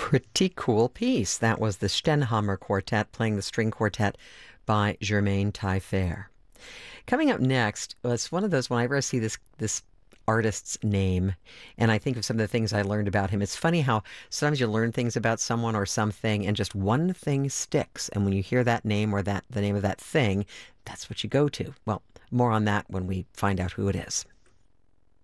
Pretty cool piece. That was the Stenhammer Quartet playing the string quartet by Germain Taillefer. Coming up next, it's one of those, whenever I see this artist's name and I think of some of the things I learned about him, it's funny how sometimes you learn things about someone or something and just one thing sticks. And when you hear that name or the name of that thing, that's what you go to. Well, more on that when we find out who it is.